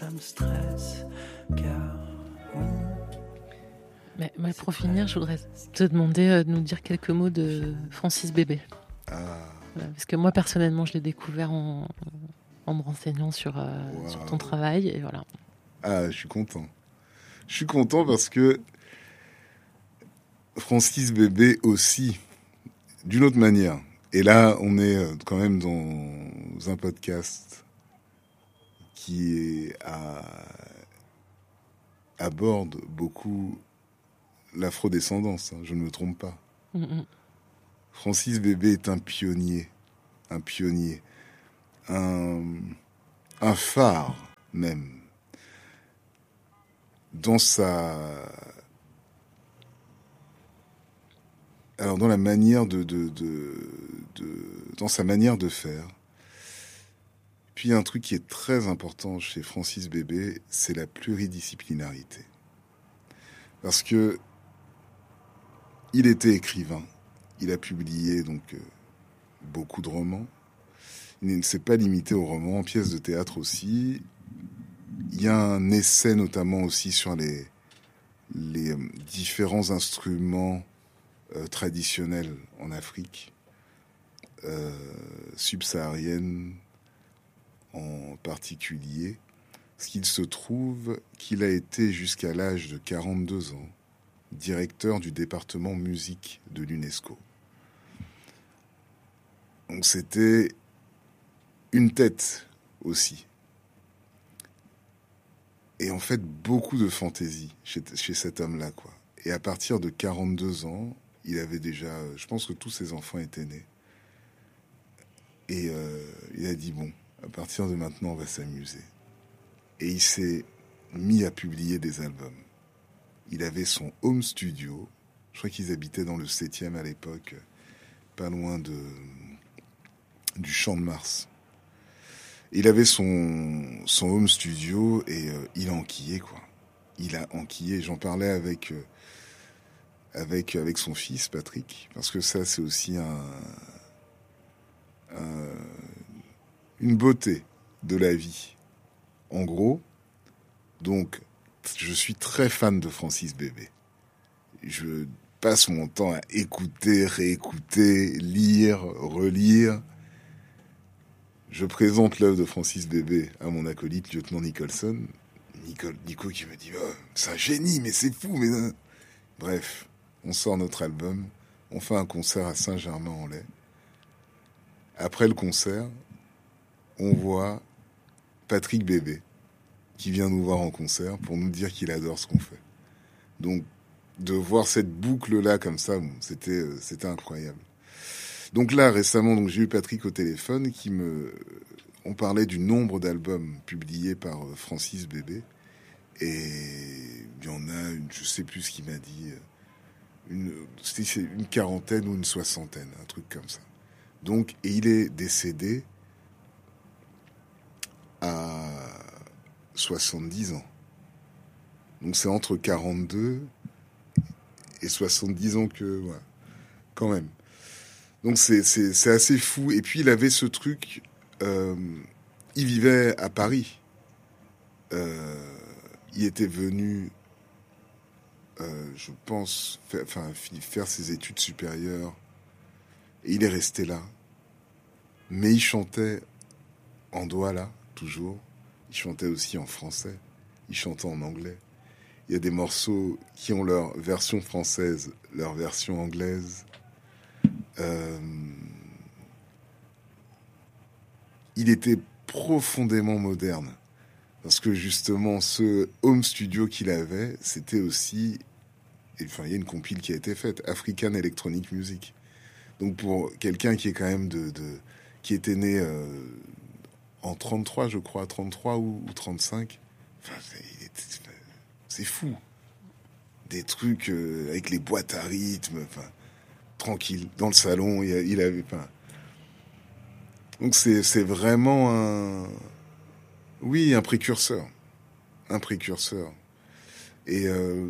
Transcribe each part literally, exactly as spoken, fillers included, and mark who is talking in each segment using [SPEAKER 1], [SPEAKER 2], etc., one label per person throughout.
[SPEAKER 1] ça me stresse, car oui.
[SPEAKER 2] Mais, mais pour finir, je voudrais te demander euh, de nous dire quelques mots de Francis Bébé.
[SPEAKER 3] Ah.
[SPEAKER 2] Voilà, parce que moi, personnellement, je l'ai découvert en, en me renseignant sur, euh,
[SPEAKER 3] Wow.
[SPEAKER 2] sur ton travail. Et voilà.
[SPEAKER 3] Ah, je suis content. Je suis content parce que Francis Bébé aussi, d'une autre manière. Et là, on est quand même dans un podcast qui est à, aborde beaucoup l'afrodescendance, hein, je ne me trompe pas.
[SPEAKER 2] Mm-hmm.
[SPEAKER 3] Francis Bébé est un pionnier, un pionnier, un, un phare même, dans sa... Alors, dans la manière de, de, de, de... dans sa manière de faire. Puis, il y a un truc qui est très important chez Francis Bébé, c'est la pluridisciplinarité. Parce que il était écrivain, il a publié donc euh, beaucoup de romans. Il ne s'est pas limité aux romans, en pièces de théâtre aussi. Il y a un essai notamment aussi sur les, les euh, différents instruments euh, traditionnels en Afrique euh, subsaharienne en particulier. Parce qu'il se trouve qu'il a été jusqu'à l'âge de quarante-deux ans directeur du département musique de l'UNESCO. Donc c'était une tête aussi. Et en fait, beaucoup de fantaisie chez, chez cet homme-là, quoi. Et à partir de quarante-deux ans, il avait déjà... Je pense que tous ses enfants étaient nés. Et euh, il a dit, bon, à partir de maintenant, on va s'amuser. Et il s'est mis à publier des albums. Il avait son home studio. Je crois qu'ils habitaient dans le septième à l'époque, pas loin de, du Champ de Mars. Il avait son, son home studio et euh, il a enquillé, quoi. Il a enquillé. J'en parlais avec, euh, avec, avec son fils, Patrick, parce que ça, c'est aussi un, un, une beauté de la vie. En gros, donc, je suis très fan de Francis Bébé. Je passe mon temps à écouter, réécouter, lire, relire. Je présente l'œuvre de Francis Bébé à mon acolyte, lieutenant Nicholson. Nicole, Nico qui me dit oh, « C'est un génie, mais c'est fou !» mais... Bref, on sort notre album, on fait un concert à Saint-Germain-en-Laye. Après le concert, on voit Patrick Bébé qui vient nous voir en concert pour nous dire qu'il adore ce qu'on fait. Donc, de voir cette boucle-là comme ça, bon, c'était, c'était incroyable. Donc là, récemment, donc, j'ai eu Patrick au téléphone qui me... On parlait du nombre d'albums publiés par Francis Bébé. Et il y en a, une, je sais plus ce qu'il m'a dit, une, c'était une quarantaine ou une soixantaine, un truc comme ça. Donc, et il est décédé à soixante-dix ans. Donc c'est entre quarante-deux et soixante-dix ans que... Ouais, quand même. Donc c'est, c'est, c'est assez fou. Et puis il avait ce truc... Euh, il vivait à Paris. Euh, il était venu, euh, je pense, faire, enfin, faire ses études supérieures. Et il est resté là. Mais il chantait en douala, toujours. Il chantait aussi en français. Il chantait en anglais. Il y a des morceaux qui ont leur version française, leur version anglaise. Euh, il était profondément moderne. Parce que justement, ce home studio qu'il avait, c'était aussi... Enfin, il y a une compile qui a été faite, African Electronic Music. Donc pour quelqu'un qui est quand même de... de qui était né euh, en trente-trois, je crois, trente-trois ou, ou trente-cinq. Enfin, c'est, c'est fou. Des trucs euh, avec les boîtes à rythme, enfin, tranquille. Dans le salon, il, il avait pas... Donc c'est, c'est vraiment un... Oui, un précurseur. Un précurseur. Et... Euh...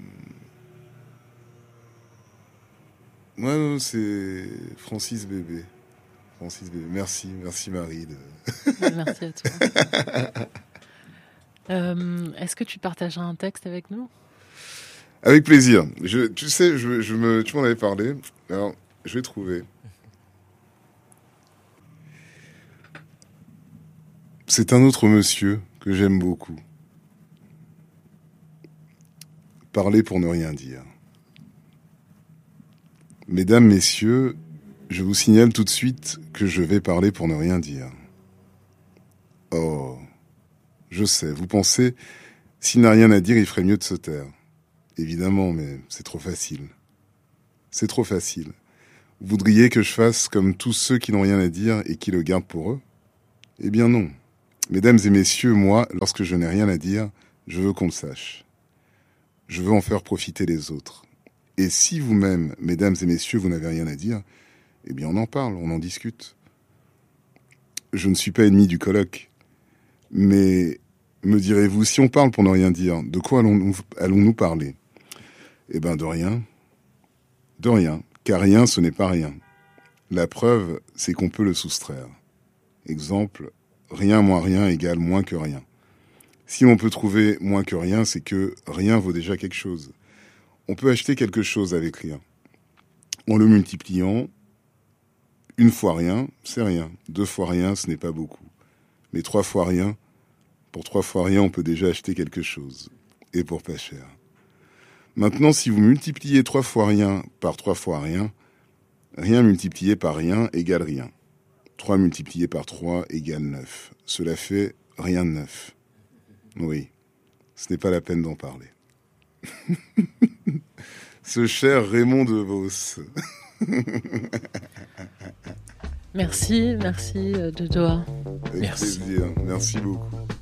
[SPEAKER 3] Ouais, non, c'est Francis Bébé. Francis Bébé. Merci, merci Marie. De...
[SPEAKER 2] Merci à toi. Euh, est-ce que tu partageras un texte avec nous?
[SPEAKER 3] Avec plaisir. Je, tu sais, je, je me, tu m'en avais parlé. Alors, je vais trouver. C'est un autre monsieur que j'aime beaucoup. Parler pour ne rien dire. Mesdames, messieurs, je vous signale tout de suite que je vais parler pour ne rien dire. Oh, je sais, vous pensez, s'il n'a rien à dire, il ferait mieux de se taire. Évidemment, mais c'est trop facile. C'est trop facile. Vous voudriez que je fasse comme tous ceux qui n'ont rien à dire et qui le gardent pour eux? Eh bien non. Mesdames et messieurs, moi, lorsque je n'ai rien à dire, je veux qu'on le sache. Je veux en faire profiter les autres. Et si vous-même, mesdames et messieurs, vous n'avez rien à dire, eh bien on en parle, on en discute. Je ne suis pas ennemi du colloque, mais me direz-vous, si on parle pour ne rien dire, de quoi allons-nous, allons-nous parler? Eh bien de rien. De rien, car rien ce n'est pas rien. La preuve, c'est qu'on peut le soustraire. Exemple, rien moins rien égale moins que rien. Si on peut trouver moins que rien, c'est que rien vaut déjà quelque chose. On peut acheter quelque chose avec rien. En le multipliant, une fois rien, c'est rien. Deux fois rien, ce n'est pas beaucoup. Mais trois fois rien, pour trois fois rien, on peut déjà acheter quelque chose. Et pour pas cher. Maintenant, si vous multipliez trois fois rien par trois fois rien, rien multiplié par rien égale rien. trois multiplié par trois égale neuf. Cela fait rien de neuf. Oui, ce n'est pas la peine d'en parler. Ce cher Raymond DeVos.
[SPEAKER 2] Merci, merci, Jojo.
[SPEAKER 3] Avec
[SPEAKER 4] Merci.
[SPEAKER 3] plaisir. Merci beaucoup.